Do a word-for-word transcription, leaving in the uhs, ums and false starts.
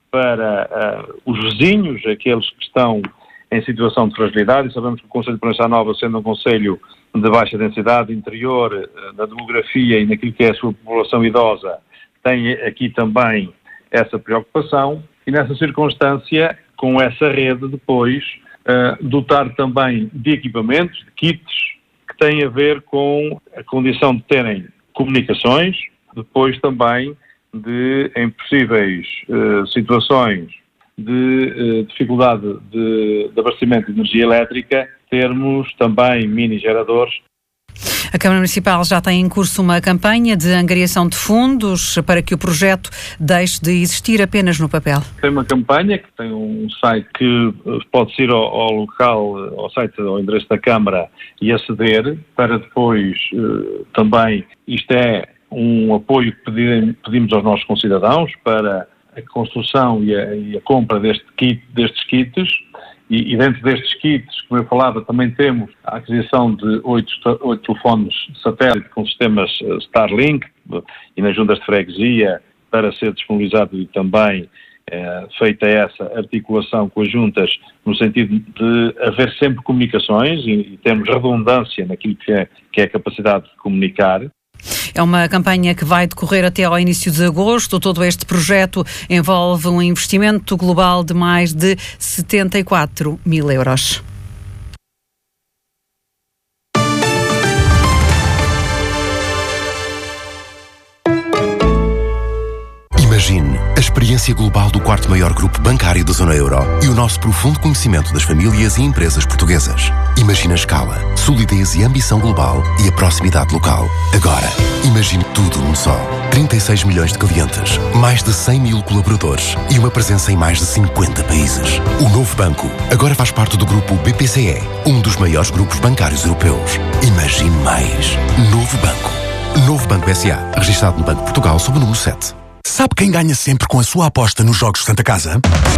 para uh, os vizinhos, aqueles que estão em situação de fragilidade, e sabemos que o Conselho de Proença Nova, sendo um concelho de baixa densidade interior, uh, na demografia e naquilo que é a sua população idosa, tem aqui também essa preocupação, e nessa circunstância, com essa rede, depois, uh, dotar também de equipamentos, de kits, que têm a ver com a condição de terem comunicações, depois também de, em possíveis uh, situações de uh, dificuldade de, de abastecimento de energia elétrica, termos também mini-geradores. A Câmara Municipal já tem em curso uma campanha de angariação de fundos para que o projeto deixe de existir apenas no papel. Tem uma campanha que tem um site que pode ir ao, ao local, ao site, ao endereço da Câmara e aceder, para depois uh, também, isto é um apoio que pedir, pedimos aos nossos concidadãos para a construção e a, e a compra deste kit, destes kits, e, e dentro destes kits, como eu falava, também temos a aquisição de oito, oito telefones de satélite com sistemas Starlink e nas juntas de freguesia, para ser disponibilizado e também eh, feita essa articulação com as juntas, no sentido de haver sempre comunicações e, e termos redundância naquilo que é, que é a capacidade de comunicar. É uma campanha que vai decorrer até ao início de agosto. Todo este projeto envolve um investimento global de mais de setenta e quatro mil euros. Imagine a experiência global do quarto maior grupo bancário da zona euro e o nosso profundo conhecimento das famílias e empresas portuguesas. Imagine a escala, solidez e ambição global e a proximidade local. Agora, imagine tudo num só. trinta e seis milhões de clientes, mais de cem mil colaboradores e uma presença em mais de cinquenta países. O novo banco agora faz parte do grupo B P C E, um dos maiores grupos bancários europeus. Imagine mais. Novo Banco. Novo Banco S A, registado no Banco de Portugal sob o número sete. Sabe quem ganha sempre com a sua aposta nos Jogos Santa Casa?